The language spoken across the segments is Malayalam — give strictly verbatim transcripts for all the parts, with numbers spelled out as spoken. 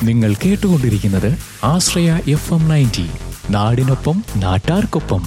നിങ്ങൾ കേട്ടുകൊണ്ടിരിക്കുന്നത് ആശ്രയ എഫ് എം നയൻറ്റി, നാടിനൊപ്പം നാട്ടാർക്കൊപ്പം.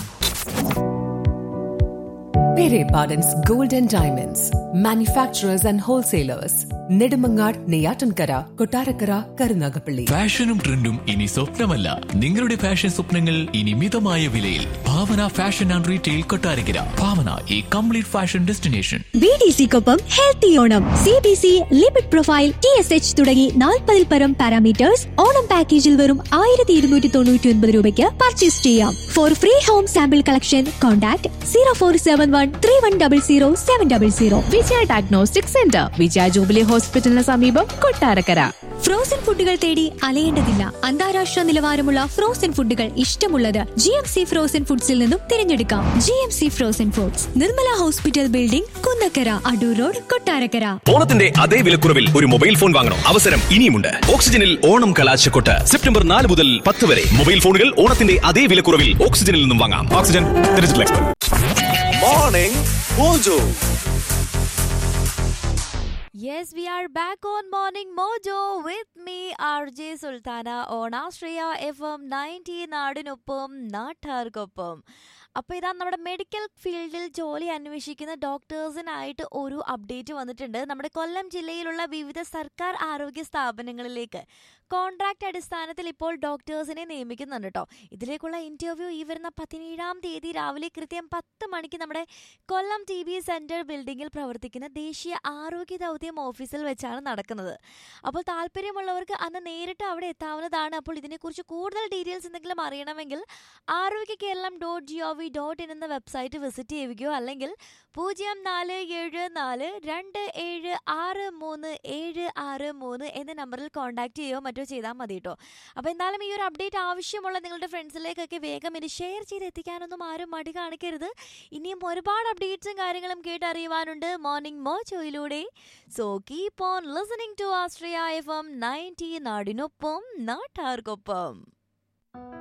Pere Pardon's Gold and Diamonds, manufacturers and wholesalers. Nedumangad, Neyyattinkara, Kottarakkara, Karunagappally. ഫാഷനും ട്രെൻഡും ഇനി സ്വപ്നമല്ല, നിങ്ങളുടെ ഫാഷൻ സ്വപ്നങ്ങൾ ഇനി മിതമായ വിലയിൽ. ഭാവന ഫാഷൻ ആൻഡ് റീറ്റെയിൽ, കൊട്ടാരക്കര. ഭാവന, ഈ complete fashion destination. B D സിക്കൊപ്പം healthy Onam. C B C, limit profile, T S H തുടങ്ങി നാൽപ്പതിൽ പരം പാരാമീറ്റേഴ്സ് ഓണം പാക്കേജിൽ വെറും ആയിരത്തി ഇരുന്നൂറ്റി തൊണ്ണൂറ്റി ഒൻപത് രൂപയ്ക്ക് പർച്ചേസ് ചെയ്യാം. Four free home sample collection contact zero four seven one three one double zero seven double zero. വിജയ ഡയഗ്നോസ്റ്റിക് സെന്റർ, വിജയ ജൂബിലി ഹോസ്പിറ്റലിന് സമീപം, കൊട്ടാരക്കര. ഫ്രോസൺ ഫുഡുകൾ തേടി അലയേണ്ടതില്ല. അന്താരാഷ്ട്ര നിലവാരമുള്ള ഫ്രോസൺ ഫുഡുകൾ ഇഷ്ടമുള്ളത് ജി എം സി ഫ്രോസൺ ഫുഡ്സിൽ നിന്നും തിരഞ്ഞെടുക്കാം. G M C frozen foods, Nirmala hospital building, Kunnakkara, Adoor road, Kottarakkara. ഓണത്തിന്റെ അതേ വിലക്കുറവിൽ ഒരു മൊബൈൽ ഫോൺ വാങ്ങണം. അവസരം ഇനിയുമുണ്ട്. ഓക്സിജനിൽ ഓണം കലാശക്കൊട്ട് സെപ്റ്റംബർ നാല് മുതൽ പത്ത് വരെ. മൊബൈൽ ഫോണുകൾ ഓണത്തിന്റെ അതേ വിലക്കുറവിൽ ഓക്സിജനിൽ നിന്നും വാങ്ങാം. Oxygen digital expert. Morning mojo. Yes, we are back on Morning Mojo with me, R J Sultana, on Australia F M ninety, നാടിനൊപ്പം നാട്ടാർക്കൊപ്പം. അപ്പോൾ ഇതാ നമ്മുടെ മെഡിക്കൽ ഫീൽഡിൽ ജോലി അന്വേഷിക്കുന്ന ഡോക്ടേഴ്സിനായിട്ട് ഒരു അപ്ഡേറ്റ് വന്നിട്ടുണ്ട്. നമ്മുടെ കൊല്ലം ജില്ലയിലുള്ള വിവിധ സർക്കാർ ആരോഗ്യ സ്ഥാപനങ്ങളിലേക്ക് കോൺട്രാക്ട് അടിസ്ഥാനത്തിൽ ഇപ്പോൾ ഡോക്ടേഴ്സിനെ നിയമിക്കുന്നുണ്ട് കേട്ടോ. ഇതിലേക്കുള്ള ഇന്റർവ്യൂ ഈ വരുന്ന പതിനേഴാം തീയതി രാവിലെ കൃത്യം പത്ത് മണിക്ക് നമ്മുടെ കൊല്ലം ടി ബി സെന്റർ ബിൽഡിങ്ങിൽ പ്രവർത്തിക്കുന്ന ദേശീയ ആരോഗ്യ ദൗത്യം ഓഫീസിൽ വെച്ചാണ് നടക്കുന്നത്. അപ്പോൾ താല്പര്യമുള്ളവർക്ക് അന്ന് നേരിട്ട് അവിടെ എത്താവുന്നതാണ്. അപ്പോൾ ഇതിനെക്കുറിച്ച് കൂടുതൽ ഡീറ്റെയിൽസ് എന്തെങ്കിലും അറിയണമെങ്കിൽ ആരോഗ്യ Keralam dot G O V dot in എന്ന വെബ്സൈറ്റ് വിസിറ്റ് ചെയ്യുകയോ അല്ലെങ്കിൽ പൂജ്യം നാല് ഏഴ് നാല് രണ്ട് ഏഴ് ആറ് മൂന്ന് ഏഴ് ആറ് മൂന്ന് എന്ന നമ്പറിൽ കോൺടാക്ട് ചെയ്യുകയോ മറ്റോ ചെയ്താൽ മതി കേട്ടോ. അപ്പോൾ എന്തായാലും ഈ ഒരു അപ്ഡേറ്റ് ആവശ്യമുള്ള നിങ്ങളുടെ ഫ്രണ്ട്സിലേക്കൊക്കെ വേഗം ഇത് ഷെയർ ചെയ്ത് എത്തിക്കാനൊന്നും ആരും മടി കാണിക്കരുത്. ഇനിയും ഒരുപാട് അപ്ഡേറ്റ്സും കാര്യങ്ങളും കേട്ടറിയുവാനുണ്ട് morning മോജോയിലൂടെ. So keep on listening to Austria F M ninety, നാടിനൊപ്പം നാട്ടാർക്കൊപ്പം.